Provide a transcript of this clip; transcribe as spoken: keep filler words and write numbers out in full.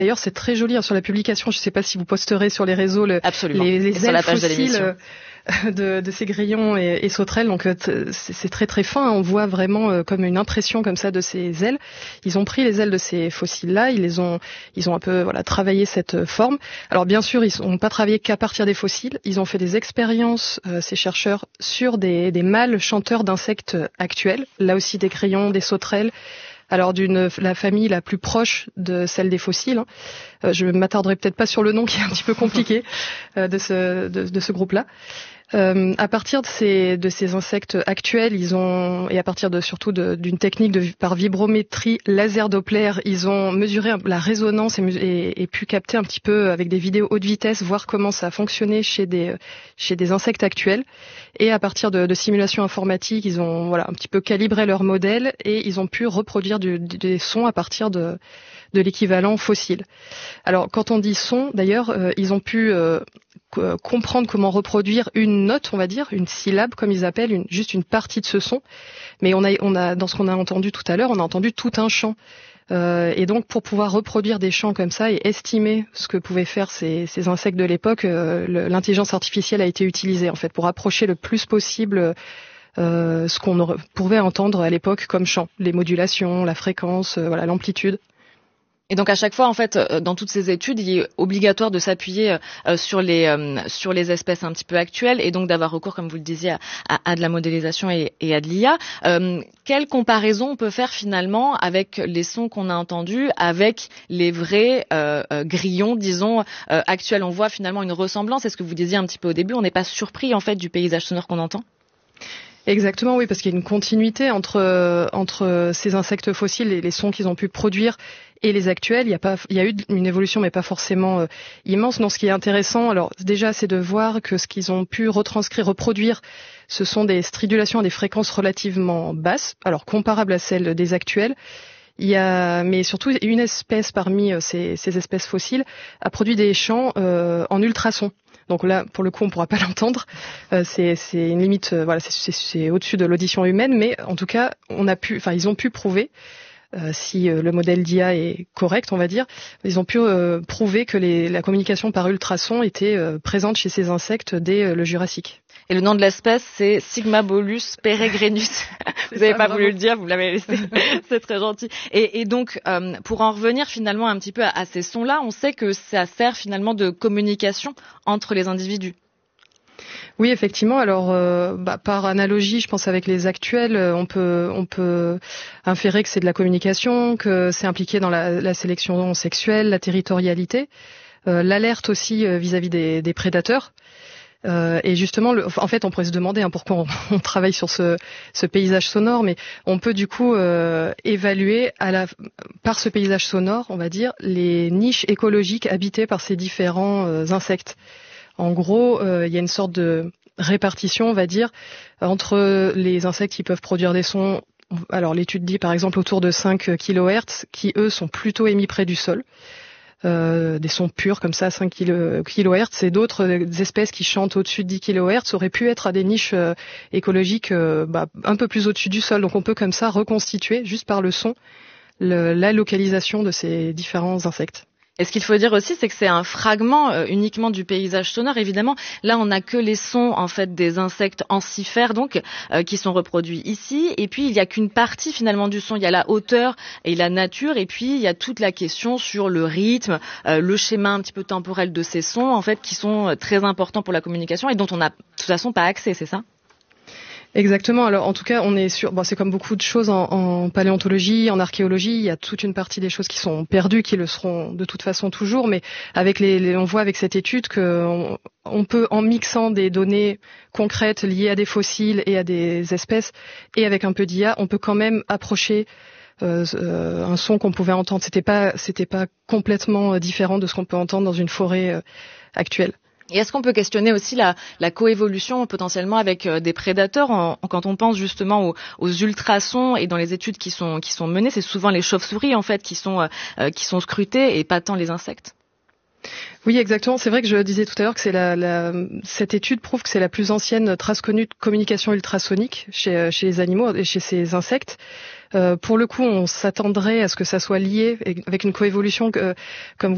D'ailleurs, c'est très joli hein, sur la publication. Je ne sais pas si vous posterez sur les réseaux le, Absolument. les, les ailes fossiles de, de, de ces grillons et, et sauterelles. Donc, c'est, c'est très très fin. Hein. On voit vraiment euh, comme une impression comme ça de ces ailes. Ils ont pris les ailes de ces fossiles-là. Ils les ont, ils ont un peu voilà travaillé cette forme. Alors, bien sûr, ils n'ont pas travaillé qu'à partir des fossiles. Ils ont fait des expériences, euh, ces chercheurs, sur des, des mâles chanteurs d'insectes actuels. Là aussi, des grillons, des sauterelles. Alors d'une la famille la plus proche de celle des fossiles. Hein. Euh, je m'attarderai peut-être pas sur le nom qui est un petit peu compliqué euh, de ce de, de ce groupe-là. Euh, à partir de ces de ces insectes actuels, ils ont et à partir de surtout de, d'une technique de par vibrométrie laser Doppler, ils ont mesuré la résonance et, et, et pu capter un petit peu avec des vidéos haute vitesse, voir comment ça a fonctionné chez des chez des insectes actuels. Et à partir de, de simulations informatiques, ils ont voilà un petit peu calibré leur modèle et ils ont pu reproduire du, des sons à partir de de l'équivalent fossile. Alors quand on dit son, d'ailleurs, euh, ils ont pu euh, comprendre comment reproduire une note, on va dire, une syllabe comme ils appellent, une, juste une partie de ce son. Mais on a, on a, dans ce qu'on a entendu tout à l'heure, on a entendu tout un chant. Euh, et donc pour pouvoir reproduire des chants comme ça et estimer ce que pouvaient faire ces, ces insectes de l'époque, euh, le, l'intelligence artificielle a été utilisée en fait pour approcher le plus possible euh, ce qu'on aurait, pouvait entendre à l'époque comme chant, les modulations, la fréquence, euh, voilà, l'amplitude. Et donc à chaque fois, en fait, dans toutes ces études, il est obligatoire de s'appuyer euh, sur les euh, sur les espèces un petit peu actuelles et donc d'avoir recours, comme vous le disiez, à, à, à de la modélisation et, et à de l'I A. Euh, quelle comparaison on peut faire finalement avec les sons qu'on a entendus, avec les vrais euh, euh, grillons, disons, euh, actuels? On voit finalement une ressemblance. C'est ce que vous disiez un petit peu au début. On n'est pas surpris en fait du paysage sonore qu'on entend? Exactement, oui, parce qu'il y a une continuité entre euh, entre ces insectes fossiles et les sons qu'ils ont pu produire et les actuels. Il y a pas, il y a eu une évolution, mais pas forcément euh, immense. Non, ce qui est intéressant, alors déjà, c'est de voir que ce qu'ils ont pu retranscrire, reproduire, ce sont des stridulations à des fréquences relativement basses, alors comparables à celles des actuels. Il y a, mais surtout, une espèce parmi ces, ces espèces fossiles a produit des chants euh, en ultrasons. Donc là, pour le coup, on ne pourra pas l'entendre. Euh, c'est, c'est une limite, euh, voilà, c'est, c'est, c'est au-dessus de l'audition humaine, mais en tout cas, on a pu, enfin, ils ont pu prouver, euh, si euh, le modèle d'I A est correct, on va dire, ils ont pu euh, prouver que les, la communication par ultrasons était euh, présente chez ces insectes dès euh, le Jurassique. Et le nom de l'espèce, c'est Sigmabolus peregrinus. Vous n'avez pas voulu le dire, vous l'avez laissé. C'est très gentil. Et, et donc, euh, pour en revenir finalement un petit peu à, à ces sons-là, on sait que ça sert finalement de communication entre les individus. Oui, effectivement. Alors, euh, bah, par analogie, je pense avec les actuels, on peut on peut inférer que c'est de la communication, que c'est impliqué dans la, la sélection sexuelle, la territorialité, euh, l'alerte aussi euh, vis-à-vis des, des prédateurs. Euh, et justement, le, en fait, on pourrait se demander hein, pourquoi on, on travaille sur ce, ce paysage sonore, mais on peut du coup euh, évaluer à la, par ce paysage sonore, on va dire, les niches écologiques habitées par ces différents euh, insectes. En gros, euh, il y a une sorte de répartition, on va dire, entre les insectes qui peuvent produire des sons. Alors, l'étude dit par exemple autour de cinq kilohertz, qui eux sont plutôt émis près du sol. Euh, des sons purs comme ça, cinq kilohertz, et d'autres des espèces qui chantent au-dessus de dix kilohertz auraient pu être à des niches euh, écologiques euh, bah, un peu plus au-dessus du sol. Donc on peut comme ça reconstituer, juste par le son, le, la localisation de ces différents insectes. Et ce qu'il faut dire aussi, c'est que c'est un fragment euh, uniquement du paysage sonore. Évidemment, là, on n'a que les sons en fait des insectes encifères, donc euh, qui sont reproduits ici. Et puis, il n'y a qu'une partie finalement du son. Il y a la hauteur et la nature. Et puis, il y a toute la question sur le rythme, euh, le schéma un petit peu temporel de ces sons, en fait, qui sont très importants pour la communication et dont on n'a de toute façon pas accès. C'est ça ? Exactement. Alors en tout cas, on est sur. Bon, c'est comme beaucoup de choses en, en paléontologie, en archéologie. Il y a toute une partie des choses qui sont perdues, qui le seront de toute façon toujours. Mais avec les, les on voit avec cette étude que on, on peut, en mixant des données concrètes liées à des fossiles et à des espèces, et avec un peu d'I A, on peut quand même approcher euh, euh, un son qu'on pouvait entendre. C'était pas, c'était pas complètement différent de ce qu'on peut entendre dans une forêt euh, actuelle. Et est-ce qu'on peut questionner aussi la, la coévolution potentiellement avec euh, des prédateurs en, quand on pense justement aux, aux ultrasons et dans les études qui sont qui sont menées, c'est souvent les chauves-souris en fait qui sont euh, qui sont scrutées et pas tant les insectes. Oui, exactement. C'est vrai que je disais tout à l'heure que c'est la, la cette étude prouve que c'est la plus ancienne trace connue de communication ultrasonique chez chez les animaux et chez ces insectes. Euh, pour le coup, on s'attendrait à ce que ça soit lié avec une coévolution que, comme